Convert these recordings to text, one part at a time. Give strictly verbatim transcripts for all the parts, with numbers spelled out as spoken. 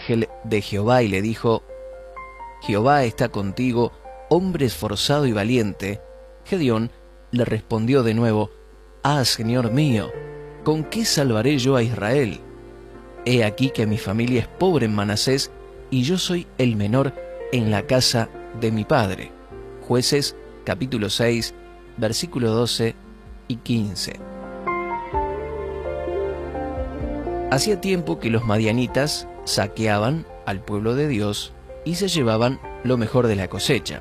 ángel de Jehová y le dijo: Jehová está contigo, hombre esforzado y valiente. Gedeón le respondió de nuevo: Ah, Señor mío, ¿con qué salvaré yo a Israel? He aquí que mi familia es pobre en Manasés, y yo soy el menor en la casa de mi padre. Jueces, capítulo seis, versículos doce y quince. Hacía tiempo que los madianitas saqueaban al pueblo de Dios y se llevaban lo mejor de la cosecha.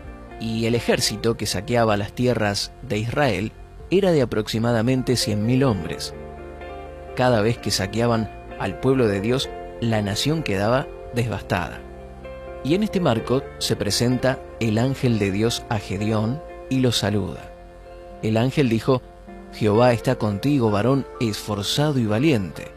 Y el ejército que saqueaba las tierras de Israel era de aproximadamente cien mil hombres. Cada vez que saqueaban al pueblo de Dios, la nación quedaba devastada. Y en este marco se presenta el ángel de Dios a Gedeón y lo saluda. El ángel dijo: Jehová está contigo, varón esforzado y valiente.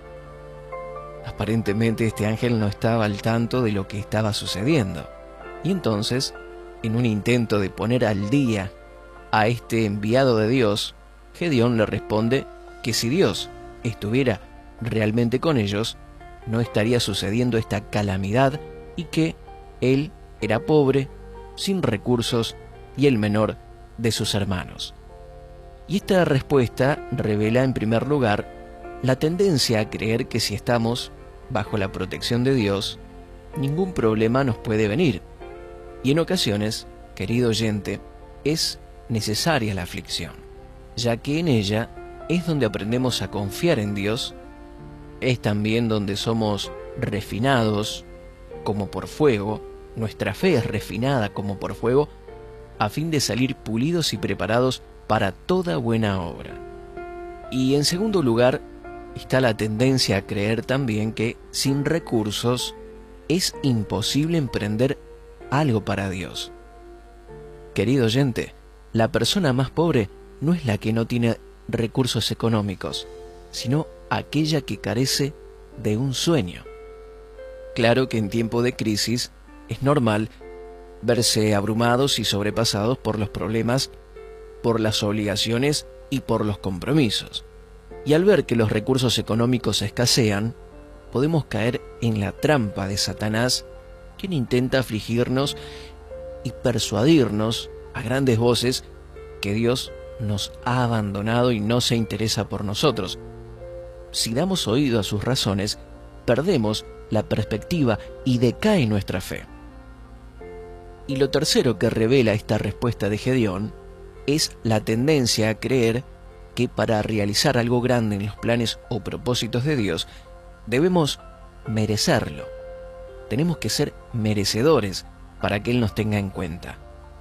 Aparentemente este ángel no estaba al tanto de lo que estaba sucediendo. Y entonces, en un intento de poner al día a este enviado de Dios, Gedeón le responde que si Dios estuviera realmente con ellos, no estaría sucediendo esta calamidad y que él era pobre, sin recursos y el menor de sus hermanos. Y esta respuesta revela en primer lugar la tendencia a creer que si estamos bajo la protección de Dios, ningún problema nos puede venir. Y en ocasiones, querido oyente, es necesaria la aflicción, ya que en ella es donde aprendemos a confiar en Dios, es también donde somos refinados como por fuego, nuestra fe es refinada como por fuego, a fin de salir pulidos y preparados para toda buena obra. Y en segundo lugar, está la tendencia a creer también que sin recursos es imposible emprender algo para Dios. Querido oyente, la persona más pobre no es la que no tiene recursos económicos, sino aquella que carece de un sueño. Claro que en tiempo de crisis es normal verse abrumados y sobrepasados por los problemas, por las obligaciones y por los compromisos. Y al ver que los recursos económicos escasean, podemos caer en la trampa de Satanás, quien intenta afligirnos y persuadirnos a grandes voces que Dios nos ha abandonado y no se interesa por nosotros. Si damos oído a sus razones, perdemos la perspectiva y decae nuestra fe. Y lo tercero que revela esta respuesta de Gedeón es la tendencia a creer que para realizar algo grande en los planes o propósitos de Dios, debemos merecerlo. Tenemos que ser merecedores para que Él nos tenga en cuenta.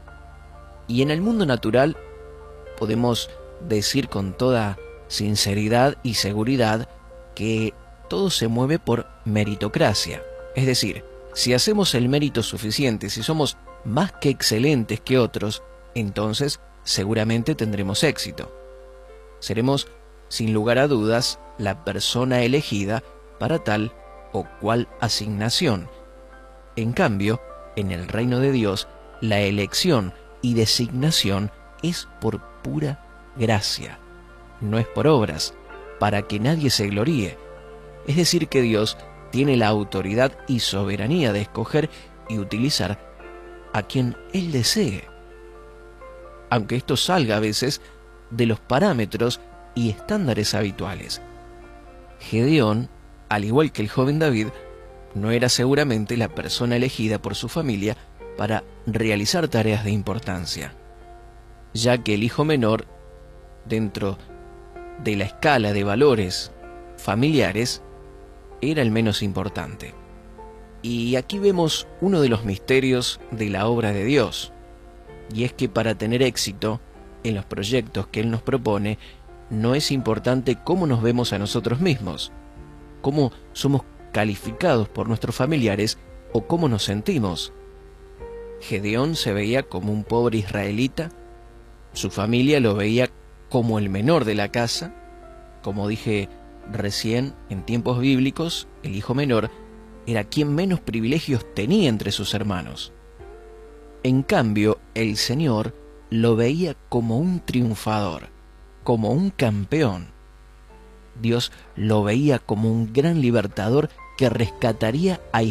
Y en el mundo natural podemos decir con toda sinceridad y seguridad que todo se mueve por meritocracia. Es decir, si hacemos el mérito suficiente, si somos más que excelentes que otros, entonces seguramente tendremos éxito. Seremos, sin lugar a dudas, la persona elegida para tal o cual asignación. En cambio, en el reino de Dios, la elección y designación es por pura gracia, no es por obras, para que nadie se gloríe. Es decir, que Dios tiene la autoridad y soberanía de escoger y utilizar a quien Él desee, aunque esto salga a veces de los parámetros y estándares habituales. Gedeón, al igual que el joven David, no era seguramente la persona elegida por su familia para realizar tareas de importancia, ya que el hijo menor, dentro de la escala de valores familiares, era el menos importante. Y aquí vemos uno de los misterios de la obra de Dios, y es que para tener éxito en los proyectos que Él nos propone, no es importante cómo nos vemos a nosotros mismos, cómo somos calificados por nuestros familiares o cómo nos sentimos. Gedeón se veía como un pobre israelita, su familia lo veía como el menor de la casa. Como dije recién, en tiempos bíblicos, el hijo menor era quien menos privilegios tenía entre sus hermanos. En cambio, el Señor lo veía como un triunfador, como un campeón. Dios lo veía como un gran libertador que rescataría a